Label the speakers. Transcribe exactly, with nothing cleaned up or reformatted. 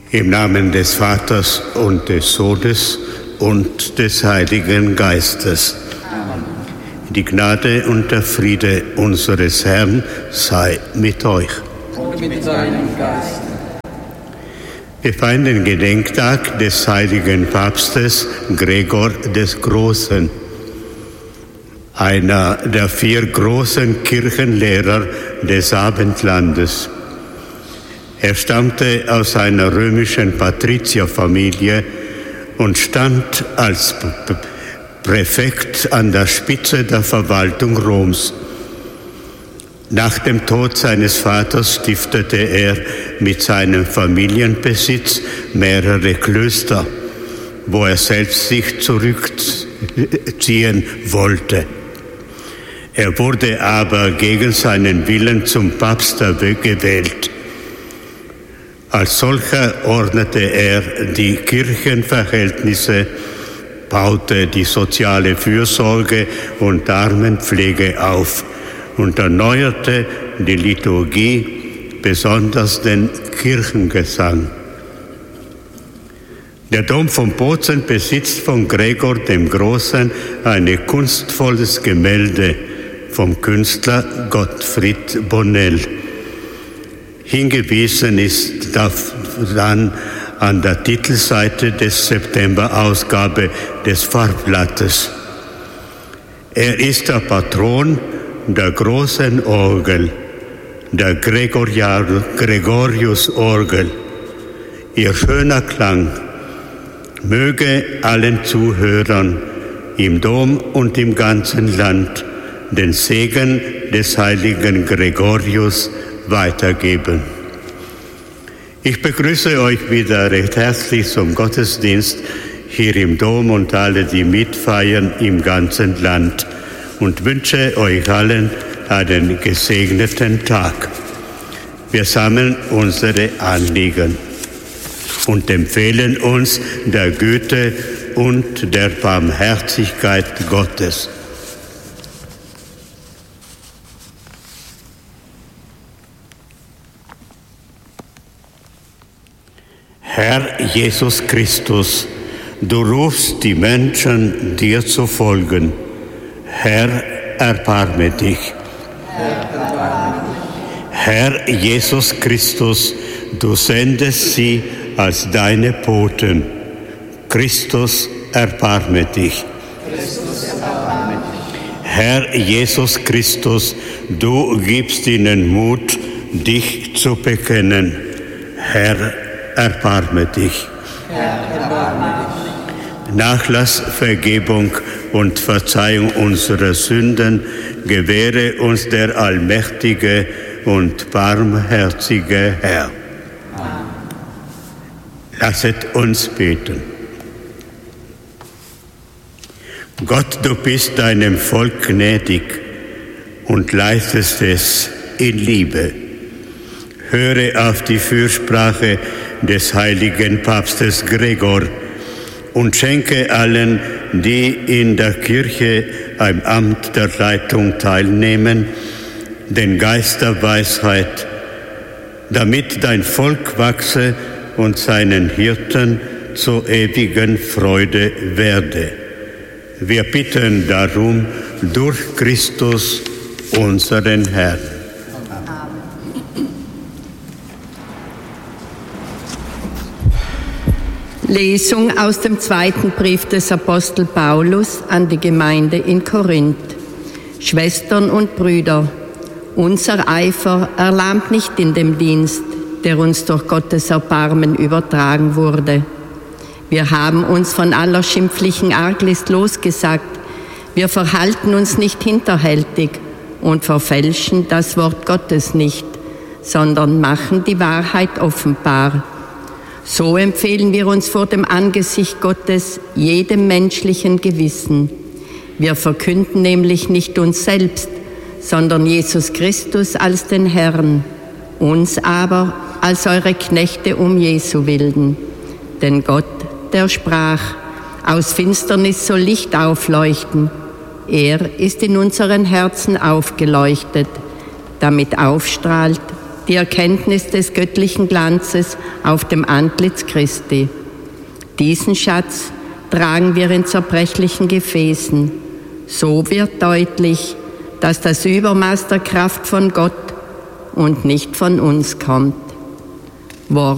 Speaker 1: Im Namen des Vaters und des Sohnes und des Heiligen Geistes. Amen. Die Gnade und der Friede unseres Herrn sei mit euch.
Speaker 2: Und mit seinem Geist.
Speaker 1: Wir feiern den Gedenktag des heiligen Papstes Gregor des Großen, einer der vier großen Kirchenlehrer des Abendlandes. Er stammte aus einer römischen Patrizierfamilie und stand als Präfekt an der Spitze der Verwaltung Roms. Nach dem Tod seines Vaters stiftete er mit seinem Familienbesitz mehrere Klöster, wo er selbst sich zurückziehen wollte. Er wurde aber gegen seinen Willen zum Papst gewählt. Als solcher ordnete er die Kirchenverhältnisse, baute die soziale Fürsorge und Armenpflege auf und erneuerte die Liturgie, besonders den Kirchengesang. Der Dom von Bozen besitzt von Gregor dem Großen ein kunstvolles Gemälde vom Künstler Gottfried Bonnell. Hingewiesen ist daran an der Titelseite des September-Ausgabe des Farbblattes. Er ist der Patron der großen Orgel, der Gregorius-Orgel. Ihr schöner Klang möge allen Zuhörern im Dom und im ganzen Land den Segen des heiligen Gregorius weitergeben. Ich begrüße euch wieder recht herzlich zum Gottesdienst hier im Dom und alle, die mitfeiern im ganzen Land, und wünsche euch allen einen gesegneten Tag. Wir sammeln unsere Anliegen und empfehlen uns der Güte und der Barmherzigkeit Gottes. Herr Jesus Christus, du rufst die Menschen, dir zu folgen. Herr, erbarme dich.
Speaker 2: Herr, erbarme dich.
Speaker 1: Herr Jesus Christus, du sendest sie als deine Boten. Christus, erbarme dich.
Speaker 2: Christus, erbarme dich.
Speaker 1: Herr Jesus Christus, du gibst ihnen Mut, dich zu bekennen. Herr, erbarme dich.
Speaker 2: Herr, erbarme dich.
Speaker 1: Nachlass, Vergebung und Verzeihung unserer Sünden gewähre uns der allmächtige und barmherzige Herr.
Speaker 2: Amen.
Speaker 1: Lasset uns beten. Gott, du bist deinem Volk gnädig und leitest es in Liebe. Höre auf die Fürsprache des heiligen Papstes Gregor und schenke allen, die in der Kirche am Amt der Leitung teilnehmen, den Geist der Weisheit, damit dein Volk wachse und seinen Hirten zur ewigen Freude werde. Wir bitten darum durch Christus, unseren Herrn.
Speaker 3: Lesung aus dem zweiten Brief des Apostel Paulus an die Gemeinde in Korinth. Schwestern und Brüder, unser Eifer erlahmt nicht in dem Dienst, der uns durch Gottes Erbarmen übertragen wurde. Wir haben uns von aller schimpflichen Arglist losgesagt. Wir verhalten uns nicht hinterhältig und verfälschen das Wort Gottes nicht, sondern machen die Wahrheit offenbar. So empfehlen wir uns vor dem Angesicht Gottes jedem menschlichen Gewissen. Wir verkünden nämlich nicht uns selbst, sondern Jesus Christus als den Herrn, uns aber als eure Knechte um Jesu willen. Denn Gott, der sprach, aus Finsternis soll Licht aufleuchten, er ist in unseren Herzen aufgeleuchtet, damit aufstrahlt die Erkenntnis des göttlichen Glanzes auf dem Antlitz Christi. Diesen Schatz tragen wir in zerbrechlichen Gefäßen. So wird deutlich, dass das Übermaß der Kraft von Gott und nicht von uns kommt. Wort